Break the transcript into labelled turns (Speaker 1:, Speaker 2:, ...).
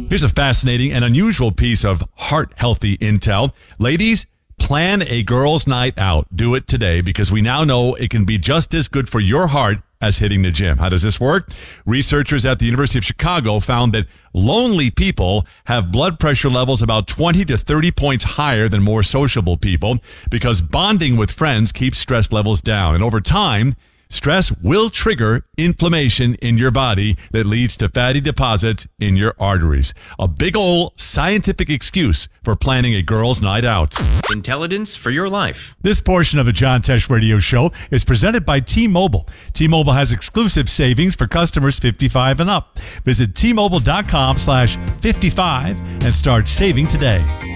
Speaker 1: Here's a fascinating and unusual piece of heart-healthy intel. Ladies, plan a girls' night out. Do it today because we now know it can be just as good for your heart as hitting the gym. How does this work? Researchers at the University of Chicago found that lonely people have blood pressure levels about 20 to 30 points higher than more sociable people because bonding with friends keeps stress levels down. And over time, stress will trigger inflammation in your body that leads to fatty deposits in your arteries. A big ol' scientific excuse for planning a girls' night out.
Speaker 2: Intelligence for your life.
Speaker 1: This portion of the John Tesh Radio Show is presented by T-Mobile. T-Mobile has exclusive savings for customers 55 and up. Visit T-Mobile.com/55 and start saving today.